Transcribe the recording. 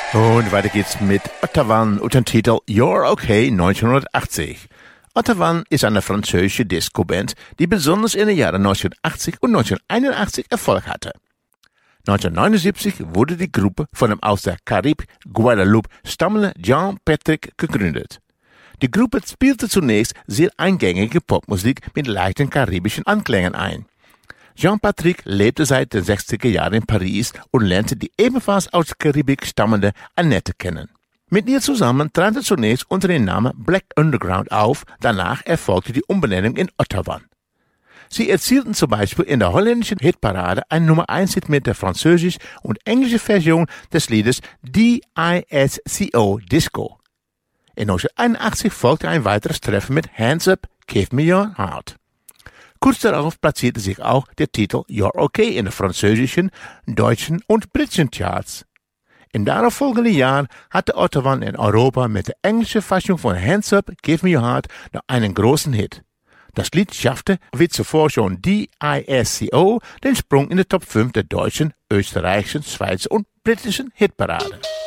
Und weiter geht's mit Ottawan unter dem Titel You're Okay 1980. Ottawan ist eine französische Disco-Band, die besonders in den Jahren 1980 und 1981 Erfolg hatte. 1979 wurde die Gruppe von dem aus der Karib Guadeloupe stammenden Jean Patrick gegründet. Die Gruppe spielte zunächst sehr eingängige Popmusik mit leichten karibischen Anklängen ein. Jean-Patrick lebte seit den 60er Jahren in Paris und lernte die ebenfalls aus Karibik stammende Annette kennen. Mit ihr zusammen trat er zunächst unter dem Namen Black Underground auf, danach erfolgte die Umbenennung in Ottawan. Sie erzielten zum Beispiel in der holländischen Hitparade einen Nummer-1-Hit mit der französischen und englischen Version des Liedes D.I.S.C.O. Disco. In 1981 folgte ein weiteres Treffen mit Hands Up, Give Me Your Heart. Kurz darauf platzierte sich auch der Titel You're Okay in den französischen, deutschen und britischen Charts. Im darauffolgenden Jahr hatte Ottawan in Europa mit der englischen Fassung von Hands Up, Give Me Your Heart noch einen großen Hit. Das Lied schaffte, wie zuvor schon D.I.S.C.O., den Sprung in die Top 5 der deutschen, österreichischen, schweizerischen und britischen Hitparade.